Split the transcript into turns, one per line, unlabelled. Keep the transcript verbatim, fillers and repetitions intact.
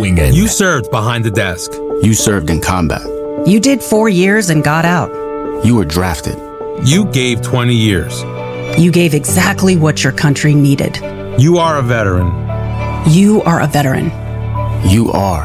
going in.
You served behind the desk.
You served in combat.
You did four years and got out.
You were drafted.
You gave twenty years.
You gave exactly what your country needed.
You are a veteran.
You are a veteran.
You are